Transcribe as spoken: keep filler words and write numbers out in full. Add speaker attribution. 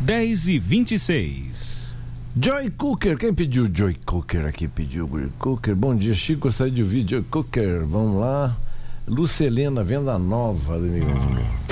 Speaker 1: dez e vinte e seis.
Speaker 2: Joy Cooker, quem pediu Joy Cooker aqui? Pediu Joy Cooker. Bom dia, Chico, gostaria de ouvir Joy Cooker. Vamos lá. Lucelena, Venda Nova, do meu